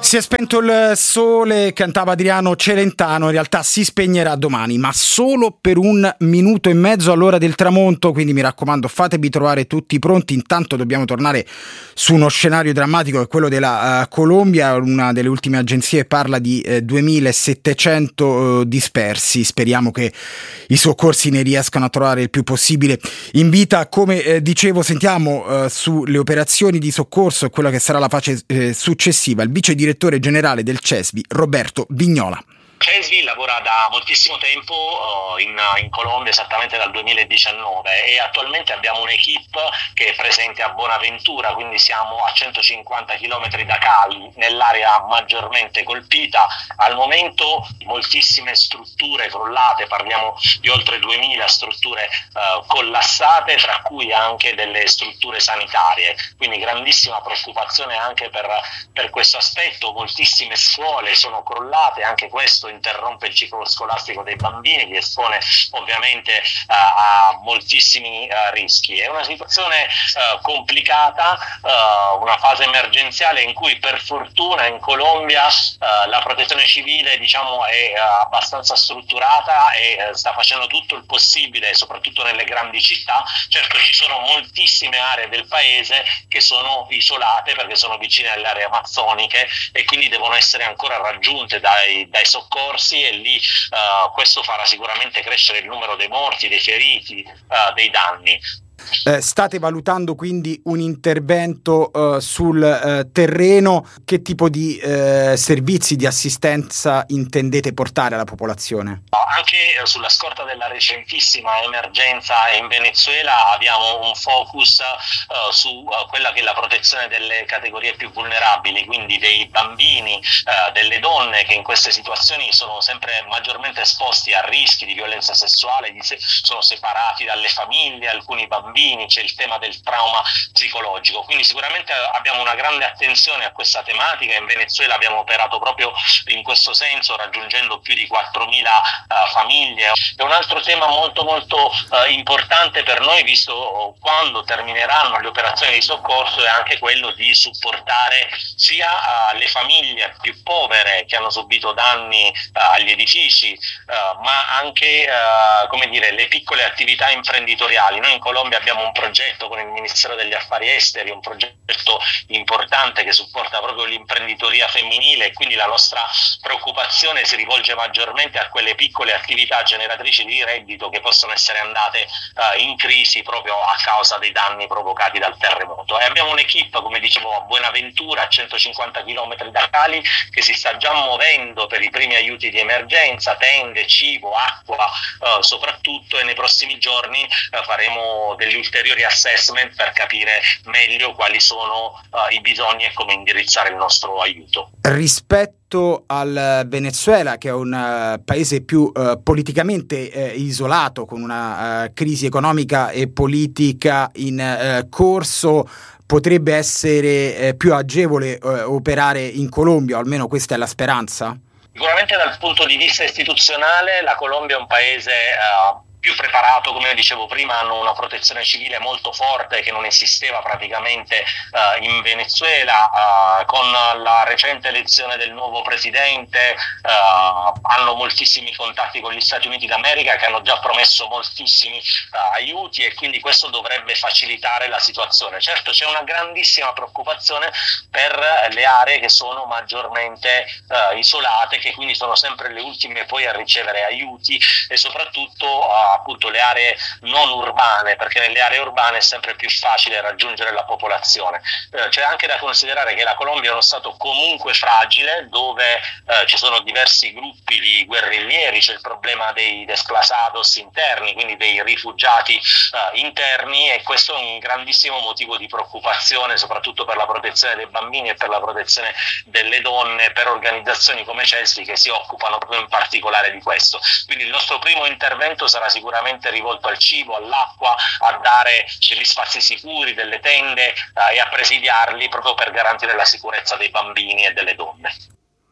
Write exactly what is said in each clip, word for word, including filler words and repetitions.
Si è spento il sole, cantava Adriano Celentano, in realtà si spegnerà domani, ma solo per un minuto e mezzo all'ora del tramonto, quindi mi raccomando fatevi trovare tutti pronti. Intanto dobbiamo tornare su uno scenario drammatico, che è quello della uh, Colombia. Una delle ultime agenzie parla di uh, duemilasettecento uh, dispersi, speriamo che i soccorsi ne riescano a trovare il più possibile in vita. Come uh, dicevo, sentiamo uh, sulle operazioni di soccorso e quella che sarà la fase uh, successiva il vice direttore generale del CESVI, Roberto Vignola. CESVI lavora da moltissimo tempo uh, in, in Colombia, esattamente dal duemiladiciannove, e attualmente abbiamo un'equipe che è presente a Buenaventura, quindi siamo a centocinquanta chilometri da Cali, nell'area maggiormente colpita. Al momento moltissime strutture crollate, parliamo di oltre duemila strutture uh, collassate, tra cui anche delle strutture sanitarie, quindi grandissima preoccupazione anche per, per questo aspetto. Moltissime scuole sono crollate, anche questo interrompe il ciclo scolastico dei bambini, li espone ovviamente uh, a moltissimi uh, rischi. È una situazione uh, complicata, uh, una fase emergenziale in cui per fortuna in Colombia uh, la protezione civile diciamo è uh, abbastanza strutturata e uh, sta facendo tutto il possibile, soprattutto nelle grandi città. Certo, ci sono moltissime aree del paese che sono isolate perché sono vicine alle aree amazzoniche e quindi devono essere ancora raggiunte dai, dai soccorsi, e lì uh, questo farà sicuramente crescere il numero dei morti, dei feriti, uh, dei danni. Eh, state valutando quindi un intervento uh, sul uh, terreno. Che tipo di uh, servizi di assistenza intendete portare alla popolazione? Anche sulla scorta della recentissima emergenza in Venezuela abbiamo un focus uh, su uh, quella che è la protezione delle categorie più vulnerabili, quindi dei bambini, uh, delle donne che in queste situazioni sono sempre maggiormente esposti a rischi di violenza sessuale, di se- sono separati dalle famiglie, alcuni bambini, c'è il tema del trauma psicologico, quindi sicuramente abbiamo una grande attenzione a questa tematica. In Venezuela abbiamo operato proprio in questo senso, raggiungendo più di quattromila uh, famiglie. È un altro tema molto molto uh, importante per noi, visto quando termineranno le operazioni di soccorso, è anche quello di supportare sia uh, le famiglie più povere che hanno subito danni uh, agli edifici, uh, ma anche uh, come dire, le piccole attività imprenditoriali. Noi in Colombia abbiamo un progetto con il Ministero degli Affari Esteri, un progetto importante che supporta proprio l'imprenditoria femminile, e quindi la nostra preoccupazione si rivolge maggiormente a quelle piccole attività generatrici di reddito che possono essere andate uh, in crisi proprio a causa dei danni provocati dal terremoto. E abbiamo un'equipe, come dicevo, a Buenaventura, a centocinquanta chilometri da Cali, che si sta già muovendo per i primi aiuti di emergenza, tende, cibo, acqua uh, soprattutto, e nei prossimi giorni uh, faremo degli ulteriori assessment per capire meglio quali sono uh, i bisogni e come indirizzare il nostro aiuto. Rispetto al Venezuela, che è un uh, paese più uh, politicamente uh, isolato, con una uh, crisi economica e politica in uh, corso, potrebbe essere uh, più agevole uh, operare in Colombia, o almeno questa è la speranza? Sicuramente dal punto di vista istituzionale la Colombia è un paese uh, più preparato, come dicevo prima, hanno una protezione civile molto forte che non esisteva praticamente uh, in Venezuela. Uh, con la recente elezione del nuovo presidente uh, hanno moltissimi contatti con gli Stati Uniti d'America, che hanno già promesso moltissimi uh, aiuti, e quindi questo dovrebbe facilitare la situazione. Certo, c'è una grandissima preoccupazione per le aree che sono maggiormente uh, isolate, che quindi sono sempre le ultime poi a ricevere aiuti, e soprattutto uh, appunto le aree non urbane, perché nelle aree urbane è sempre più facile raggiungere la popolazione. Eh, c'è anche da considerare che la Colombia è uno stato comunque fragile, dove eh, ci sono diversi gruppi di guerriglieri, c'è il problema dei desplazados interni, quindi dei rifugiati eh, interni, e questo è un grandissimo motivo di preoccupazione, soprattutto per la protezione dei bambini e per la protezione delle donne, per organizzazioni come CESVI che si occupano proprio in particolare di questo. Quindi il nostro primo intervento sarà sicuramente rivolto al cibo, all'acqua, a dare degli spazi sicuri, delle tende eh, e a presidiarli proprio per garantire la sicurezza dei bambini e delle donne.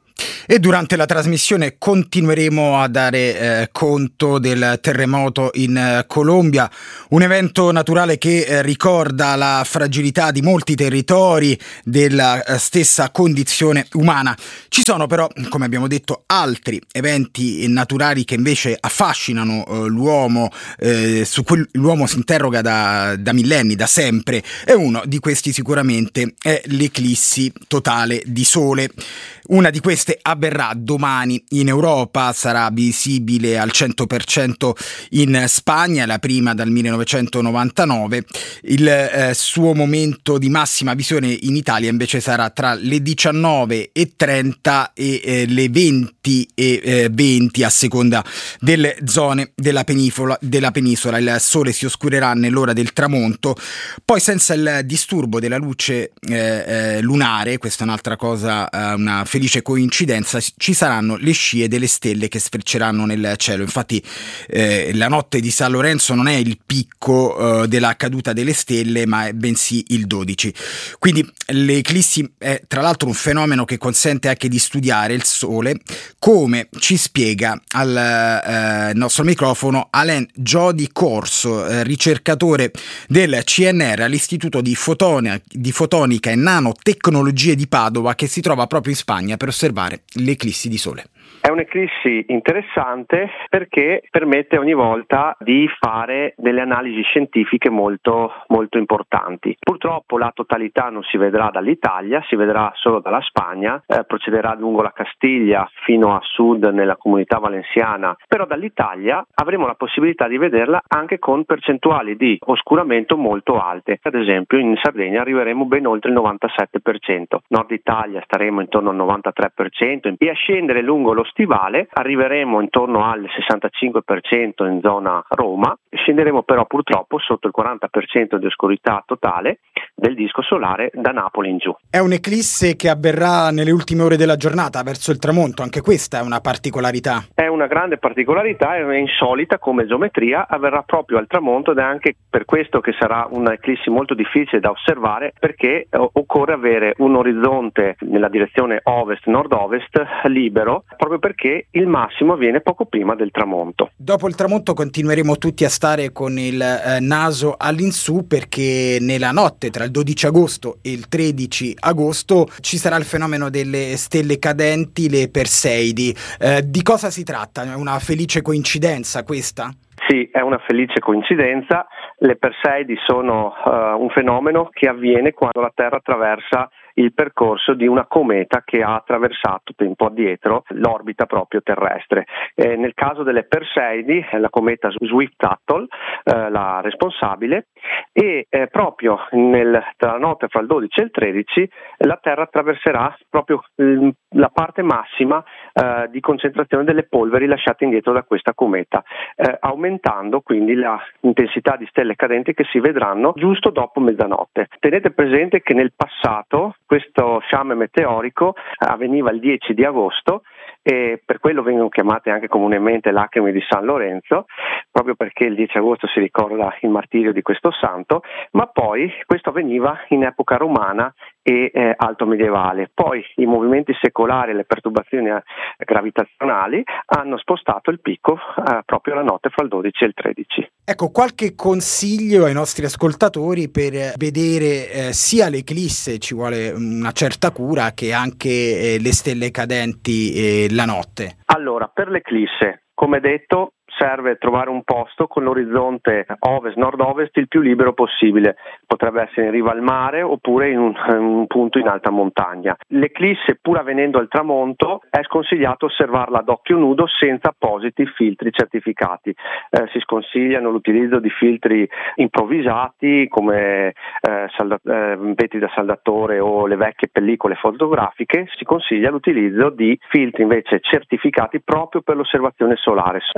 E durante la trasmissione continueremo a dare eh, conto del terremoto in eh, Colombia, un evento naturale che eh, ricorda la fragilità di molti territori, della eh, stessa condizione umana. Ci sono però, come abbiamo detto, altri eventi naturali che invece affascinano eh, l'uomo, eh, su cui l'uomo si interroga da, da millenni, da sempre, e uno di questi sicuramente è l'eclissi totale di sole. Una di queste avverrà domani in Europa, sarà visibile al cento per cento in Spagna, la prima dal millenovecentonovantanove. Il eh, suo momento di massima visione in Italia invece sarà tra le diciannove e trenta e eh, le venti e eh, venti a seconda delle zone della penisola, della penisola. Il sole si oscurerà nell'ora del tramonto, poi senza il disturbo della luce eh, eh, lunare, questa è un'altra cosa, eh, una felice coincidenza, ci saranno le scie delle stelle che sfrecceranno nel cielo. Infatti eh, la notte di San Lorenzo non è il picco eh, della caduta delle stelle, ma è bensì il dodici. Quindi l'eclissi è tra l'altro un fenomeno che consente anche di studiare il sole, come ci spiega al eh, nostro microfono Alain Jody Corso, eh, ricercatore del C N R all'Istituto di, Fotone, di Fotonica e Nanotecnologie di Padova, che si trova proprio in Spagna per osservare l'eclissi di sole. È un'eclissi interessante perché permette ogni volta di fare delle analisi scientifiche molto, molto importanti. Purtroppo la totalità non si vedrà dall'Italia, si vedrà solo dalla Spagna, eh, procederà lungo la Castiglia fino a sud nella comunità valenziana, però dall'Italia avremo la possibilità di vederla anche con percentuali di oscuramento molto alte. Ad esempio in Sardegna arriveremo ben oltre il novantasette per cento, Nord Italia staremo intorno al novantatré per cento e a scendere lungo lo stivale arriveremo intorno al sessantacinque per cento in zona Roma, scenderemo però purtroppo sotto il quaranta per cento di oscurità totale del disco solare da Napoli in giù. È un'eclisse che avverrà nelle ultime ore della giornata, verso il tramonto, anche questa è una particolarità. È una grande particolarità, è insolita come geometria, avverrà proprio al tramonto ed è anche per questo che sarà un'eclissi molto difficile da osservare, perché eh, occorre avere un orizzonte nella direzione ovest-nord-ovest libero, proprio perché il massimo avviene poco prima del tramonto. Dopo il tramonto continueremo tutti a stare con il eh, naso all'insù, perché nella notte tra il dodici agosto e il tredici agosto ci sarà il fenomeno delle stelle cadenti, le Perseidi. Eh, di cosa si tratta? È una felice coincidenza questa? Sì, è una felice coincidenza. Le Perseidi sono uh, un fenomeno che avviene quando la Terra attraversa il percorso di una cometa che ha attraversato tempo addietro l'orbita proprio terrestre. Eh, nel caso delle Perseidi è la cometa Swift-Tuttle eh, la responsabile, e eh, proprio nel, tra la notte fra il dodici e il tredici la Terra attraverserà proprio l, la parte massima eh, di concentrazione delle polveri lasciate indietro da questa cometa, eh, aumentando quindi la intensità di stelle cadenti che si vedranno giusto dopo mezzanotte. Tenete presente che nel passato questo sciame meteorico avveniva il dieci di agosto e per quello vengono chiamate anche comunemente lacrime di San Lorenzo, proprio perché il dieci agosto si ricorda il martirio di questo santo, ma poi questo avveniva in epoca romana e eh, alto medievale. Poi i movimenti secolari e le perturbazioni gravitazionali hanno spostato il picco eh, proprio la notte fra il dodici e il tredici. Ecco, qualche consiglio ai nostri ascoltatori per vedere eh, sia l'eclisse, ci vuole una certa cura, che anche eh, le stelle cadenti eh, la notte? Allora, per l'eclisse, come detto, serve trovare un posto con l'orizzonte ovest-nord-ovest il più libero possibile. Potrebbe essere in riva al mare oppure in un, in un punto in alta montagna. L'eclisse, pur avvenendo al tramonto, è sconsigliato osservarla ad occhio nudo senza appositi filtri certificati. Eh, si sconsigliano l'utilizzo di filtri improvvisati come eh, salda- eh, vetri da saldatore o le vecchie pellicole fotografiche. Si consiglia l'utilizzo di filtri invece certificati proprio per l'osservazione solare. Eh, le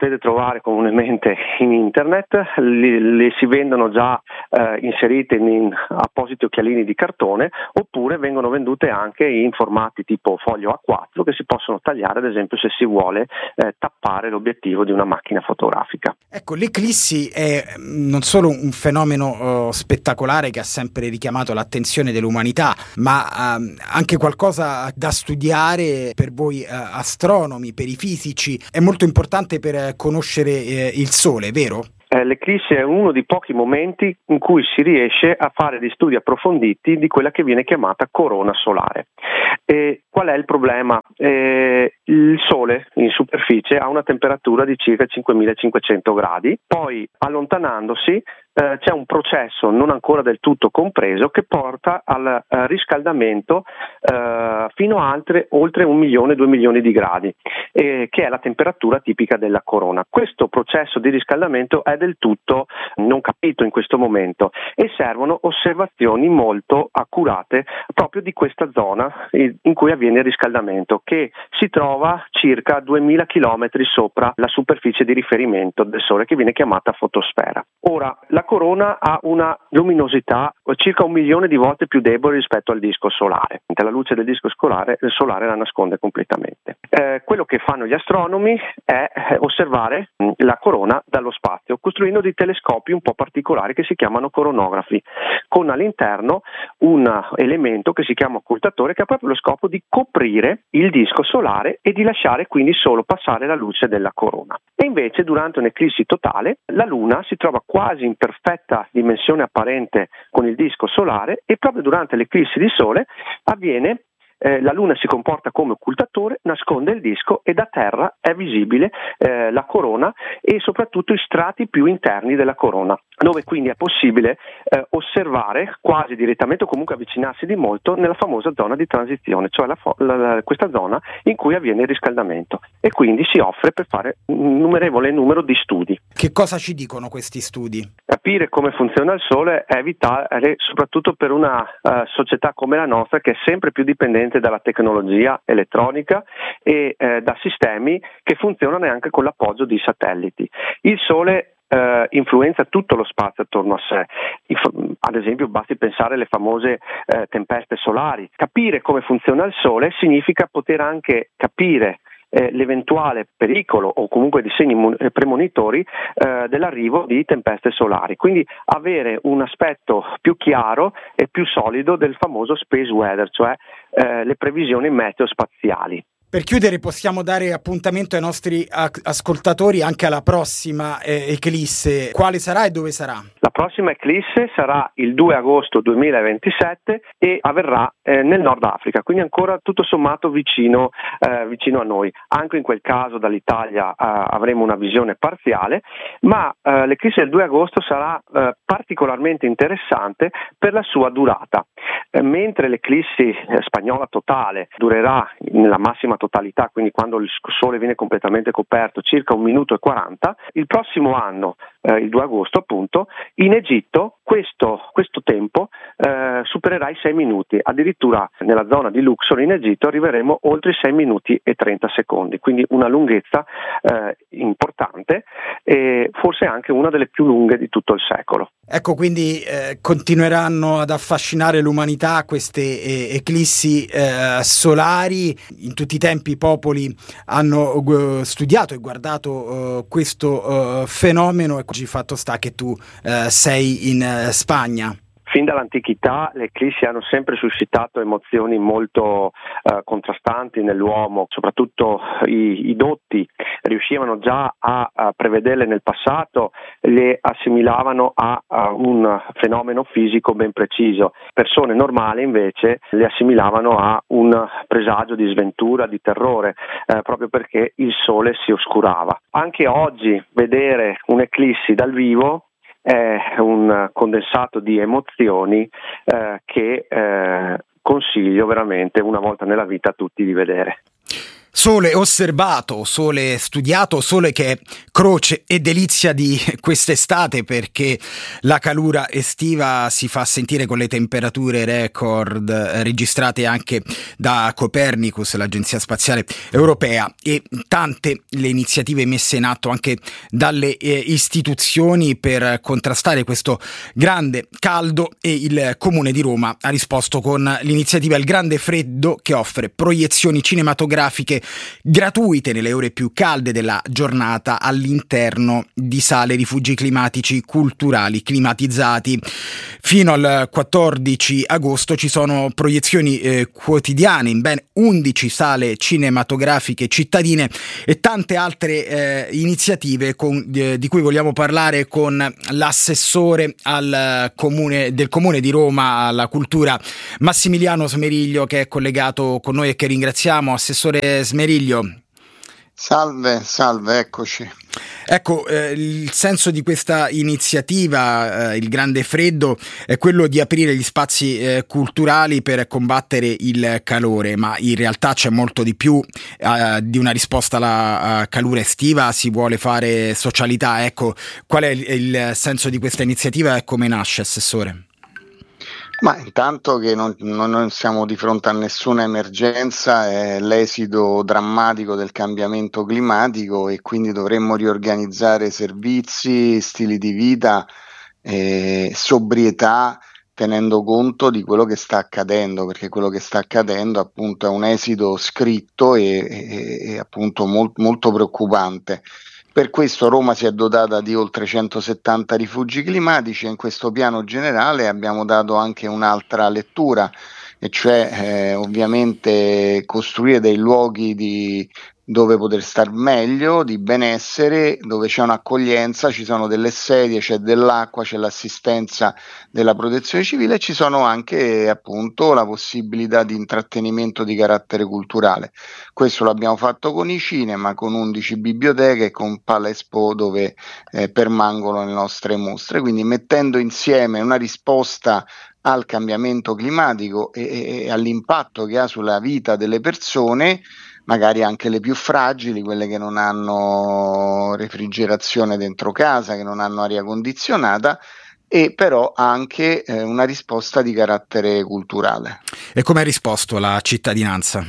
potete trovare comunemente in internet, li, li si vendono già eh, inserite in, in appositi occhialini di cartone, oppure vengono vendute anche in formati tipo foglio A quattro che si possono tagliare, ad esempio se si vuole eh, tappare l'obiettivo di una macchina fotografica. Ecco, l'eclissi è non solo un fenomeno uh, spettacolare che ha sempre richiamato l'attenzione dell'umanità, ma uh, anche qualcosa da studiare per voi uh, astronomi, per i fisici. È molto importante per uh, conoscere uh, il Sole, vero? Eh, l'eclissi è uno dei pochi momenti in cui si riesce a fare degli studi approfonditi di quella che viene chiamata corona solare. E qual è il problema? Eh, il Sole in superficie ha una temperatura di circa cinquemilacinquecento gradi, poi allontanandosi eh, c'è un processo non ancora del tutto compreso che porta al eh, riscaldamento eh, fino a altre, oltre un milione, due milioni di gradi, eh, che è la temperatura tipica della corona. Questo processo di riscaldamento è del tutto non capito in questo momento e servono osservazioni molto accurate proprio di questa zona in cui avviene il riscaldamento, che si trova circa duemila chilometri sopra la superficie di riferimento del Sole, che viene chiamata fotosfera. Ora, la corona ha una luminosità circa un milione di volte più debole rispetto al disco solare. La luce del disco solare, il solare la nasconde completamente. Eh, quello che fanno gli astronomi è osservare la corona dallo spazio, costruendo dei telescopi un po' particolari che si chiamano coronografi, con all'interno un elemento che si chiama occultatore, che ha proprio lo scopo di coprire il disco solare e di lasciare quindi solo passare la luce della corona. E invece durante un'eclissi totale la Luna si trova quasi in perfetta dimensione apparente con il disco solare, e proprio durante l'eclissi di Sole avviene Eh, la Luna si comporta come occultatore, nasconde il disco e da terra è visibile eh, la corona e soprattutto i strati più interni della corona, dove quindi è possibile eh, osservare quasi direttamente o comunque avvicinarsi di molto nella famosa zona di transizione, cioè la fo- la, la, questa zona in cui avviene il riscaldamento, e quindi si offre per fare un innumerevole numero di studi. Che cosa ci dicono questi studi? Capire come funziona il Sole è vitale soprattutto per una uh, società come la nostra, che è sempre più dipendente dalla tecnologia elettronica e eh, da sistemi che funzionano anche con l'appoggio di satelliti. Il Sole eh, influenza tutto lo spazio attorno a sé. Inf- ad esempio basti pensare alle famose eh, tempeste solari. Capire come funziona il Sole significa poter anche capire Eh, l'eventuale pericolo o comunque di segni mon- premonitori eh, dell'arrivo di tempeste solari, quindi avere un aspetto più chiaro e più solido del famoso space weather, cioè eh, le previsioni meteo spaziali. Per chiudere, possiamo dare appuntamento ai nostri ascoltatori anche alla prossima eh, eclisse. Quale sarà e dove sarà? La prossima eclisse sarà il due agosto duemilaventisette e avverrà eh, nel Nord Africa, quindi ancora tutto sommato vicino, eh, vicino a noi. Anche in quel caso dall'Italia eh, avremo una visione parziale, ma eh, l'eclisse del due agosto sarà eh, particolarmente interessante per la sua durata. Eh, mentre l'eclissi eh, spagnola totale durerà nella massima totalità, quindi quando il Sole viene completamente coperto, circa un minuto e quaranta, il prossimo anno, eh, il due agosto appunto, in Egitto questo, questo tempo eh, supererà i sei minuti, addirittura nella zona di Luxor in Egitto arriveremo oltre i sei minuti e trenta secondi, quindi una lunghezza eh, importante e forse anche una delle più lunghe di tutto il secolo. Ecco, quindi eh, continueranno ad affascinare l'umanità queste eh, eclissi eh, solari. In tutti i tempi i popoli hanno uh, studiato e guardato uh, questo uh, fenomeno, e oggi fatto sta che tu uh, sei in uh, Spagna. Fin dall'antichità le eclissi hanno sempre suscitato emozioni molto eh, contrastanti nell'uomo, soprattutto i, i dotti riuscivano già a, a prevederle nel passato, le assimilavano a, a un fenomeno fisico ben preciso. Persone normali invece le assimilavano a un presagio di sventura, di terrore, eh, proprio perché il Sole si oscurava. Anche oggi vedere un'eclissi dal vivo è un condensato di emozioni eh, che eh, consiglio veramente una volta nella vita a tutti di vedere. Sole osservato, sole studiato, sole che è croce e delizia di quest'estate, perché la calura estiva si fa sentire con le temperature record registrate anche da Copernicus, l'agenzia spaziale europea, e tante le iniziative messe in atto anche dalle eh, istituzioni per contrastare questo grande caldo, e il Comune di Roma ha risposto con l'iniziativa Il Grande Freddo, che offre proiezioni cinematografiche gratuite nelle ore più calde della giornata all'interno di sale rifugi climatici culturali climatizzati. Fino al quattordici agosto ci sono proiezioni eh, quotidiane in ben undici sale cinematografiche cittadine e tante altre eh, iniziative con, eh, di cui vogliamo parlare con l'assessore al comune, del Comune di Roma alla cultura, Massimiliano Smeriglio, che è collegato con noi e che ringraziamo. Assessore Smeriglio. Salve, salve, eccoci. Ecco, eh, il senso di questa iniziativa, eh, Il Grande Freddo, è quello di aprire gli spazi eh, culturali per combattere il calore, ma in realtà c'è molto di più eh, di una risposta alla calura estiva, si vuole fare socialità. Ecco, qual è il, il senso di questa iniziativa e come nasce, Assessore? Ma intanto che non, non siamo di fronte a nessuna emergenza, è l'esito drammatico del cambiamento climatico e quindi dovremmo riorganizzare servizi, stili di vita, eh, sobrietà, tenendo conto di quello che sta accadendo, perché quello che sta accadendo appunto è un esito scritto e, e, e appunto molt, molto preoccupante. Per questo Roma si è dotata di oltre centosettanta rifugi climatici e in questo piano generale abbiamo dato anche un'altra lettura, e cioè eh, ovviamente costruire dei luoghi di, dove poter star meglio, di benessere, dove c'è un'accoglienza, ci sono delle sedie, c'è dell'acqua, c'è l'assistenza della protezione civile e ci sono anche appunto la possibilità di intrattenimento di carattere culturale. Questo l'abbiamo fatto con i cinema, con undici biblioteche e con Palespo, dove eh, permangono le nostre mostre, quindi mettendo insieme una risposta al cambiamento climatico e, e, e all'impatto che ha sulla vita delle persone, magari anche le più fragili, quelle che non hanno refrigerazione dentro casa, che non hanno aria condizionata, e però anche eh, una risposta di carattere culturale. E come ha risposto la cittadinanza?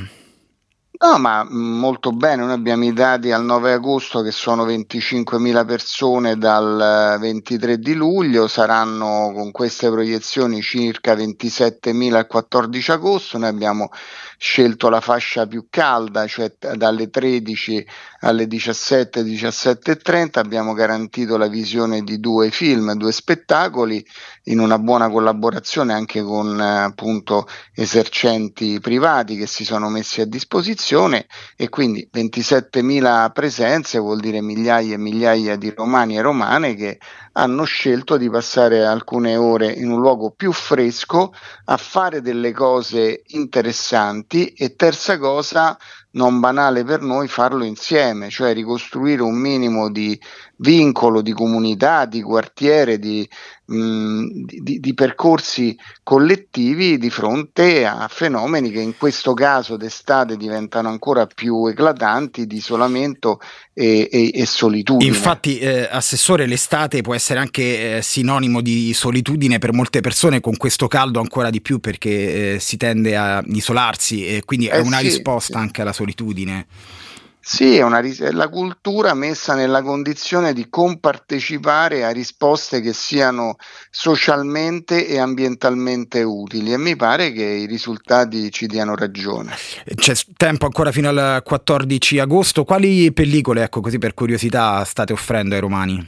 No, ma molto bene, noi abbiamo i dati al nove agosto che sono venticinquemila persone dal ventitré di luglio, saranno con queste proiezioni circa ventisettemila il quattordici agosto, noi abbiamo scelto la fascia più calda, cioè dalle tredici alle diciassette, diciassette e trenta, abbiamo garantito la visione di due film, due spettacoli, in una buona collaborazione anche con eh, appunto esercenti privati che si sono messi a disposizione, e quindi ventisettemila presenze vuol dire migliaia e migliaia di romani e romane che hanno scelto di passare alcune ore in un luogo più fresco a fare delle cose interessanti e, terza cosa non banale per noi, farlo insieme, cioè ricostruire un minimo di vincolo, di comunità, di quartiere, di, mh, di, di percorsi collettivi di fronte a fenomeni che in questo caso d'estate diventano ancora più eclatanti, di isolamento e, e, e solitudine. Infatti, eh, Assessore, l'estate può essere anche eh, sinonimo di solitudine per molte persone, con questo caldo ancora di più, perché eh, si tende a isolarsi e quindi è Eh una sì, risposta sì. anche alla solitudine. Sì, è, una, ris- è la cultura messa nella condizione di compartecipare a risposte che siano socialmente e ambientalmente utili, e mi pare che i risultati ci diano ragione. C'è tempo ancora fino al quattordici agosto. Quali pellicole, ecco, così per curiosità, state offrendo ai romani?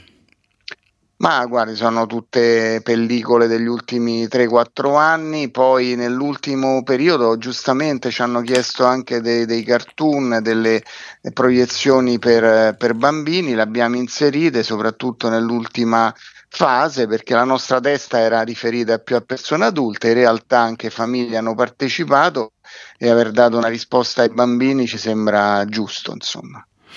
Ma guardi, sono tutte pellicole degli ultimi tre quattro anni, poi nell'ultimo periodo giustamente ci hanno chiesto anche dei, dei cartoon, delle proiezioni per, per bambini, le abbiamo inserite soprattutto nell'ultima fase perché la nostra testa era riferita più a persone adulte, in realtà anche famiglie hanno partecipato e aver dato una risposta ai bambini ci sembra giusto, insomma.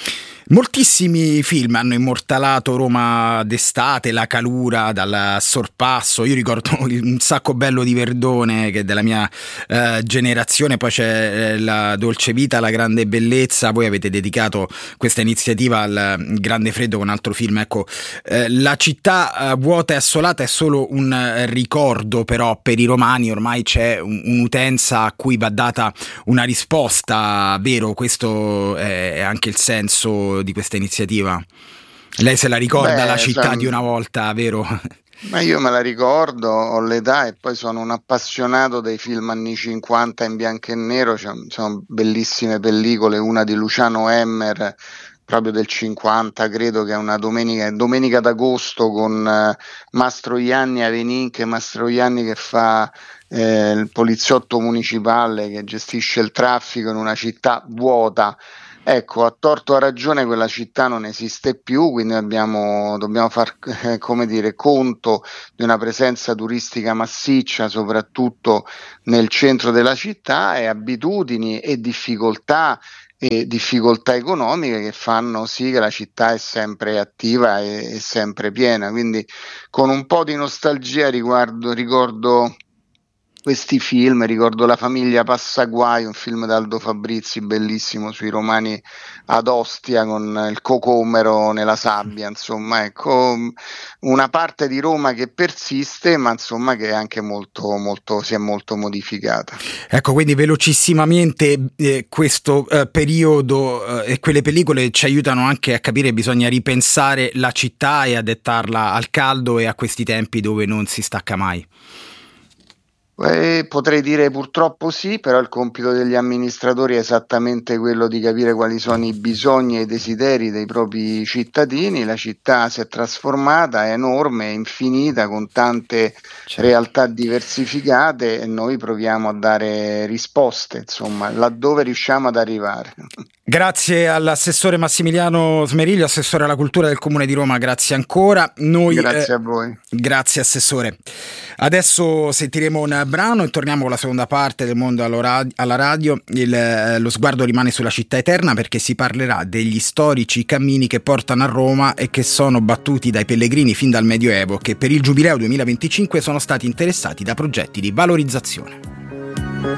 Moltissimi film hanno immortalato Roma d'estate, La Calura, Dal Sorpasso. Io ricordo un sacco bello di Verdone, che è della mia eh, generazione, poi c'è eh, La Dolce Vita, La Grande Bellezza. Voi avete dedicato questa iniziativa al Grande Freddo con un altro film. Ecco, eh, la città eh, vuota e assolata è solo un eh, ricordo, però per i romani ormai c'è un, un'utenza a cui va data una risposta, vero? Questo è anche il senso di questa iniziativa. Lei se la ricorda, Beh, la città di una volta, vero? Ma io me la ricordo, ho l'età e poi sono un appassionato dei film anni cinquanta in bianco e nero. C'è, sono bellissime pellicole, una di Luciano Emmer proprio del cinquanta, credo, che è una domenica, domenica d'agosto, con eh, Mastro Ianni Aveninche, Mastro Ianni che fa eh, il poliziotto municipale che gestisce il traffico in una città vuota. Ecco, a torto o a ragione quella città non esiste più, quindi abbiamo, dobbiamo far eh, come dire, conto di una presenza turistica massiccia, soprattutto nel centro della città, e abitudini e difficoltà e difficoltà economiche che fanno sì che la città è sempre attiva e, e sempre piena. Quindi con un po' di nostalgia riguardo, ricordo questi film, ricordo La famiglia Passaguai, un film di Aldo Fabrizi bellissimo sui romani ad Ostia con il cocomero nella sabbia, insomma, ecco, una parte di Roma che persiste, ma insomma che è anche molto, molto, si è molto modificata. Ecco, quindi velocissimamente eh, questo eh, periodo eh, e quelle pellicole ci aiutano anche a capire che bisogna ripensare la città e adattarla al caldo e a questi tempi dove non si stacca mai. Eh, potrei dire purtroppo sì, però il compito degli amministratori è esattamente quello di capire quali sono i bisogni e i desideri dei propri cittadini. La città si è trasformata, è enorme, è infinita, con tante certo. realtà diversificate, e noi proviamo a dare risposte, insomma, laddove riusciamo ad arrivare. Grazie all'assessore Massimiliano Smeriglio, assessore alla cultura del Comune di Roma, grazie ancora. Noi, grazie eh, a voi. Grazie assessore. Adesso sentiremo un brano e torniamo con la seconda parte del Mondo alla radio. Il, lo sguardo rimane sulla città eterna, perché si parlerà degli storici cammini che portano a Roma e che sono battuti dai pellegrini fin dal Medioevo, che per il Giubileo duemilaventicinque sono stati interessati da progetti di valorizzazione.